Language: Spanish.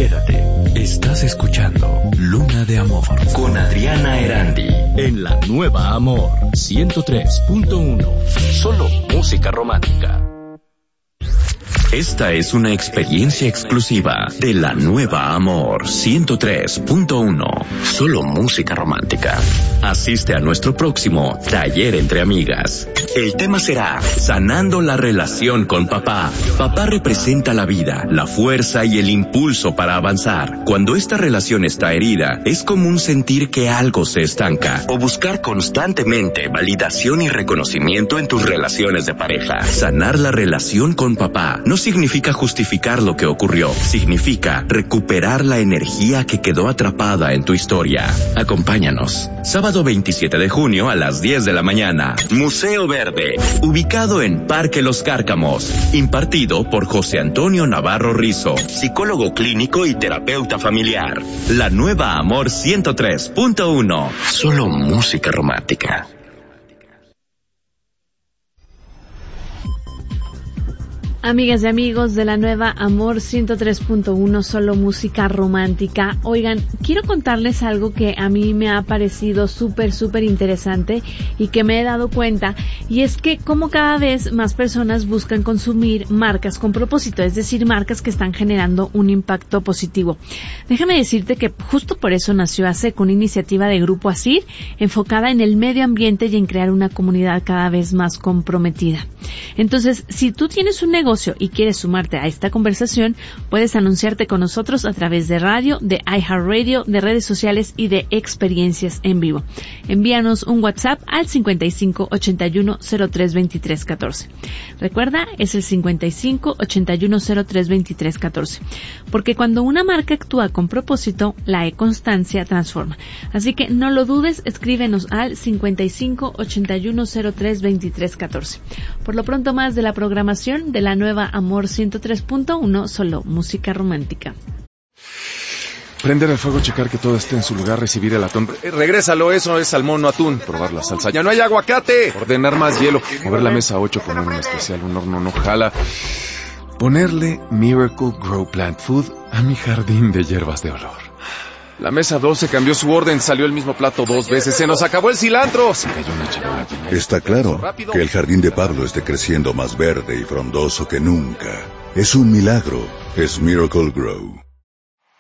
Quédate, estás escuchando Luna de Amor con Adriana Erandi en La Nueva Amor 103.1. Solo música romántica. Esta es una experiencia exclusiva de La Nueva Amor 103.1. Solo música romántica. Asiste a nuestro próximo taller entre amigas. El tema será Sanando la relación con papá. Papá representa la vida, la fuerza y el impulso para avanzar. Cuando esta relación está herida, es común sentir que algo se estanca o buscar constantemente validación y reconocimiento en tus relaciones de pareja. Sanar la relación con papá no significa justificar lo que ocurrió, significa recuperar la energía que quedó atrapada en tu historia. Acompáñanos. Sábado 27 de junio a las 10 de la mañana. Museo Verde, ubicado en Parque Los Cárcamos. Impartido por José Antonio Navarro Rizo, psicólogo clínico y terapeuta familiar. La Nueva Amor 103.1. Solo música romántica. Amigas y amigos de La Nueva Amor 103.1, solo música romántica. Oigan, quiero contarles algo que a mí me ha parecido súper interesante y que me he dado cuenta, y es que como cada vez más personas buscan consumir marcas con propósito, es decir, marcas que están generando un impacto positivo. Déjame decirte que justo por eso nació ASEC, una iniciativa de Grupo ASIR enfocada en el medio ambiente y en crear una comunidad cada vez más comprometida. Entonces, si tú tienes un negocio y quieres sumarte a esta conversación, puedes anunciarte con nosotros a través de radio, de iHeartRadio, de redes sociales y de experiencias en vivo. Envíanos un WhatsApp al 55 81 03 23 14. Recuerda, es el 55 81 03 23 14. Porque cuando una marca actúa con propósito, la constancia transforma. Así que no lo dudes, escríbenos al 55 81 03 23 14. Por lo pronto, más de la programación de La Nueva Amor 103.1, solo música romántica. Prender el fuego, checar que todo esté en su lugar, recibir el atún. Regrésalo, eso es salmón, no atún. Probar la salsa. ¡Ya no hay aguacate! Ordenar más hielo. Mover la mesa 8, poner un especial, un horno no jala. Ponerle Miracle Grow Plant Food a mi jardín de hierbas de olor. La mesa 12 cambió su orden, salió el mismo plato 2 veces, se nos acabó el cilantro. Se cayó una charola. Está claro que el jardín de Pablo esté creciendo más verde y frondoso que nunca. Es un milagro, es Miracle Grow.